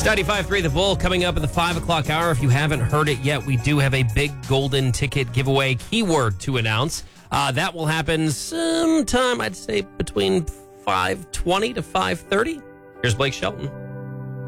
95.3 The Bull coming up in the 5 o'clock hour. If you haven't heard it yet, we do have a big golden ticket giveaway keyword to announce. That will happen sometime, I'd say, between 5:20 to 5:30. Here's Blake Shelton.